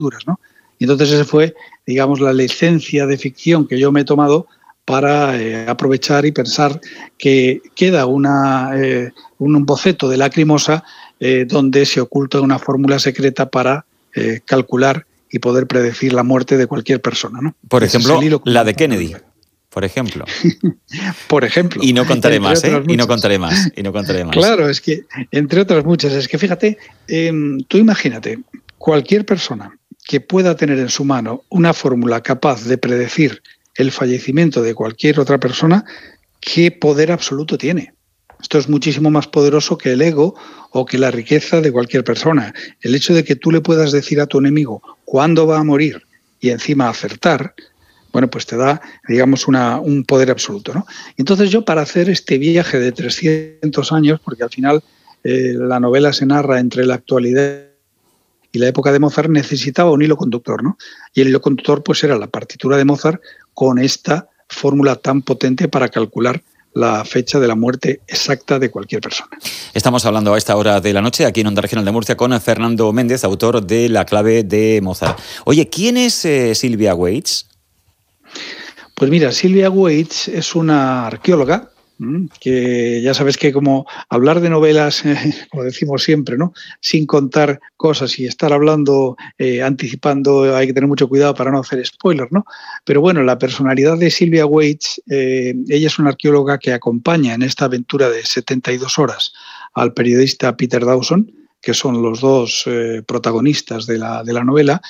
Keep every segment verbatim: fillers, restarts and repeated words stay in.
¿no? Y entonces esa fue, digamos, la licencia de ficción que yo me he tomado para eh, aprovechar y pensar que queda una, eh, un boceto de Lacrimosa eh, donde se oculta una fórmula secreta para eh, calcular y poder predecir la muerte de cualquier persona, ¿no? Por Ese ejemplo, la de Kennedy, por ejemplo. Por ejemplo. Y no contaré más, ¿eh? Y no contaré más, y no contaré más. Claro, es que, entre otras muchas, es que fíjate, eh, tú imagínate, cualquier persona que pueda tener en su mano una fórmula capaz de predecir el fallecimiento de cualquier otra persona, ¿qué poder absoluto tiene? Esto es muchísimo más poderoso que el ego o que la riqueza de cualquier persona. El hecho de que tú le puedas decir a tu enemigo cuándo va a morir y encima acertar, bueno, pues te da, digamos, una, un poder absoluto, ¿no? Entonces yo, para hacer este viaje de trescientos años, porque al final eh, la novela se narra entre la actualidad y la época de Mozart, necesitaba un hilo conductor, ¿no? Y el hilo conductor pues era la partitura de Mozart con esta fórmula tan potente para calcular la fecha de la muerte exacta de cualquier persona. Estamos hablando a esta hora de la noche aquí en Onda Regional de Murcia con Fernando Méndez, autor de La clave de Mozart. Oye, ¿quién es eh, Sylvia Waites? Pues mira, Sylvia Waites es una arqueóloga que ya sabes que como hablar de novelas, eh, como decimos siempre, ¿no? Sin contar cosas y estar hablando, eh, anticipando, hay que tener mucho cuidado para no hacer spoilers, ¿no? Pero bueno, la personalidad de Sylvia Waites, eh, ella es una arqueóloga que acompaña en esta aventura de setenta y dos horas al periodista Peter Dawson, que son los dos eh, protagonistas de la, de la novela.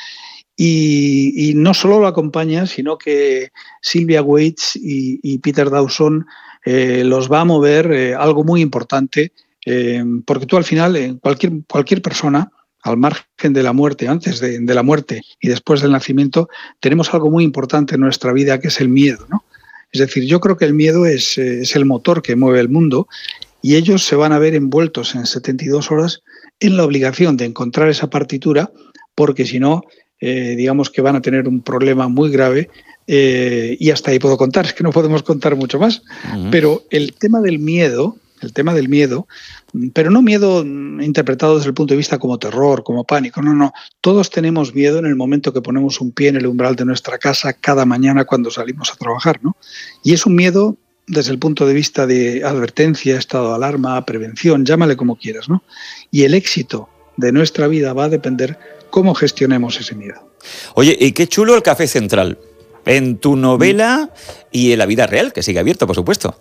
Y, y no solo lo acompaña, sino que Sylvia Waites y, y Peter Dawson eh, los va a mover eh, algo muy importante, eh, porque tú al final, eh, cualquier, cualquier persona, al margen de la muerte, antes de, de la muerte y después del nacimiento, tenemos algo muy importante en nuestra vida, que es el miedo, ¿no? Es decir, yo creo que el miedo es, es el motor que mueve el mundo, y ellos se van a ver envueltos en setenta y dos horas en la obligación de encontrar esa partitura, porque si no, Eh, digamos que van a tener un problema muy grave, eh, y hasta ahí puedo contar, es que no podemos contar mucho más. Uh-huh. Pero el tema del miedo, el tema del miedo, pero no miedo interpretado desde el punto de vista como terror, como pánico, no, no. Todos tenemos miedo en el momento que ponemos un pie en el umbral de nuestra casa cada mañana cuando salimos a trabajar, ¿no? Y es un miedo desde el punto de vista de advertencia, estado de alarma, prevención, llámale como quieras, ¿no? Y el éxito de nuestra vida va a depender cómo gestionemos ese miedo. Oye, y qué chulo el Café Central, en tu novela y en la vida real, que sigue abierto, por supuesto.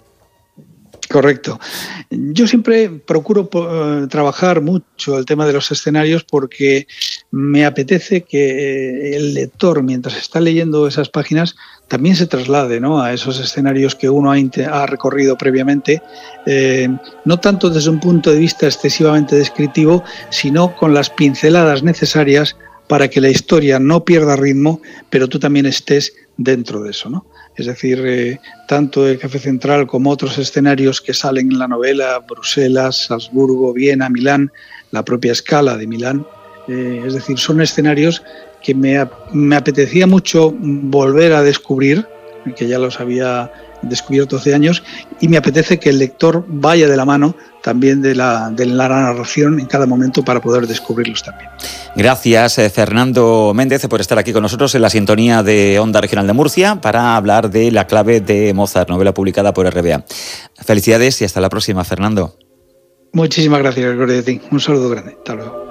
Correcto. Yo siempre procuro uh, trabajar mucho el tema de los escenarios, porque me apetece que el lector, mientras está leyendo esas páginas, también se traslade, ¿no?, a esos escenarios que uno ha, ha recorrido previamente, eh, no tanto desde un punto de vista excesivamente descriptivo, sino con las pinceladas necesarias para que la historia no pierda ritmo, pero tú también estés dentro de eso, ¿no? Es decir, eh, tanto el Café Central como otros escenarios que salen en la novela, Bruselas, Salzburgo, Viena, Milán, la propia Scala de Milán, eh, es decir, son escenarios que me, me apetecía mucho volver a descubrir, que ya los había descubierto hace años, y me apetece que el lector vaya de la mano también de la, de la narración en cada momento para poder descubrirlos también. Gracias, eh, Fernando Méndez, por estar aquí con nosotros en la sintonía de Onda Regional de Murcia para hablar de La clave de Mozart, novela publicada por R B A. Felicidades y hasta la próxima, Fernando. Muchísimas gracias, Gregorio, de ti. Un saludo grande. Hasta luego.